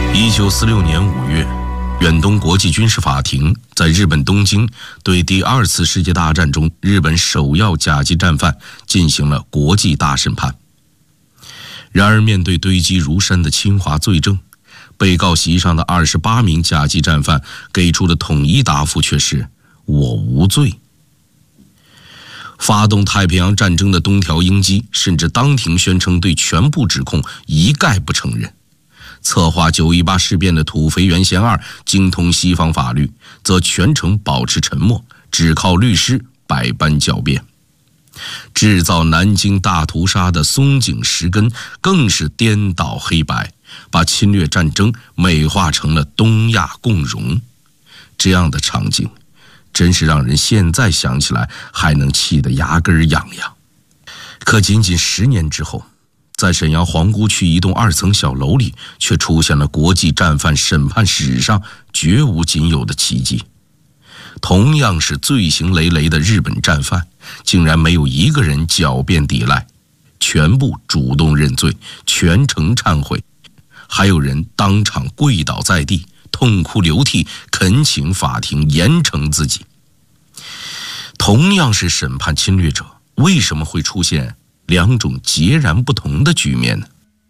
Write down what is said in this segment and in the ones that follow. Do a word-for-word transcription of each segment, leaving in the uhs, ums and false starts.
一九四六年五月，远东国际军事法庭在日本东京对第二次世界大战中日本首要甲级战犯进行了国际大审判。然而，面对堆积如山的侵华罪证，被告席上的二十八名甲级战犯给出的统一答复却是“我无罪”。发动太平洋战争的东条英机甚至当庭宣称对全部指控一概不承认。策划九一八事变的土肥原贤二精通西方法律，则全程保持沉默，只靠律师百般狡辩。制造南京大屠杀的松井石根更是颠倒黑白，把侵略战争美化成了东亚共荣。这样的场景真是让人现在想起来还能气得牙根痒痒。可仅仅十年之后，在沈阳皇姑区一栋二层小楼里，却出现了国际战犯审判史上绝无仅有的奇迹。同样是罪行累累的日本战犯，竟然没有一个人狡辩抵赖，全部主动认罪，全程忏悔，还有人当场跪倒在地，痛哭流涕，恳请法庭严惩自己。同样是审判侵略者，为什么会出现两种截然不同的局面呢？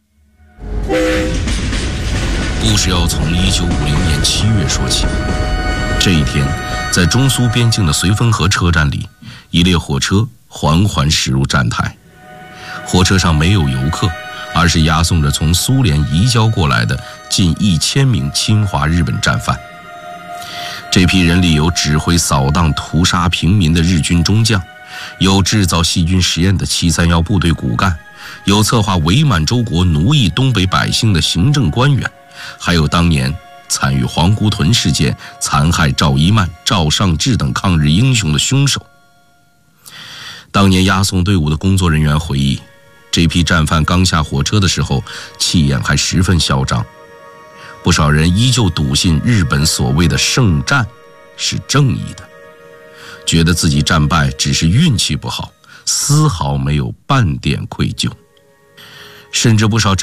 故事要从一九五零年七月说起。这一天，在中苏边境的绥芬河车站里，一列火车缓缓驶入站台。火车上没有游客，而是押送着从苏联移交过来的近一千名侵华日本战犯。这批人里有指挥扫荡屠杀平民的日军中将，有制造细菌实验的七三一部队骨干，有策划伪满洲国奴役东北百姓的行政官员，还有当年参与皇姑屯事件残害赵一曼、赵尚志等抗日英雄的凶手。当年押送队伍的工作人员回忆，这批战犯刚下火车的时候，气焰还十分嚣张。不少人依旧笃信日本所谓的圣战是正义的，觉得自己战败只是运气不好，丝毫没有半点愧疚。甚至不少